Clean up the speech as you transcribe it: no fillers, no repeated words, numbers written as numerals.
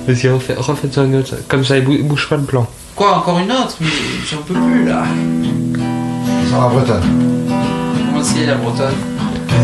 Vas-y, refaites une autre. Comme ça, bouge pas le plan. Quoi, encore une autre? Mais j'en peux plus là. Sans la bretonne. Comment c'est la bretonne?